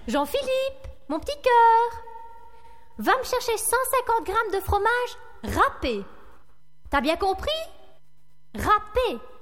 Jean-Philippe, mon petit cœur, va me chercher 150 grammes de fromage râpé. T'as bien compris? Râpé.